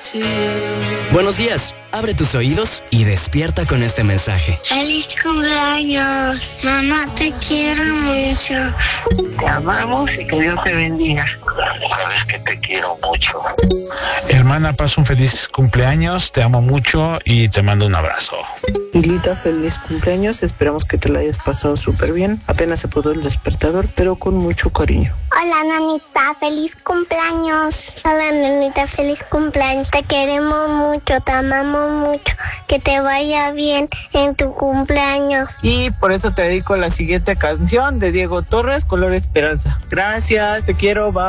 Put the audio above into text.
Buenos días, abre tus oídos y despierta con este mensaje. ¡Feliz cumpleaños! Mamá, te quiero mucho. Te amamos y que Dios te bendiga. Sabes que te quiero mucho. Hermana Paz, un feliz cumpleaños, te amo mucho y te mando un abrazo. Hilita, feliz cumpleaños, esperamos que te la hayas pasado súper bien. Apenas se pudo el despertador, pero con mucho cariño. Hola, nanita, feliz cumpleaños. Hola, nanita, feliz cumpleaños. Te queremos mucho, te amamos mucho. Que te vaya bien en tu cumpleaños. Y por eso te dedico la siguiente canción de Diego Torres, Color Esperanza. Gracias, te quiero, bye.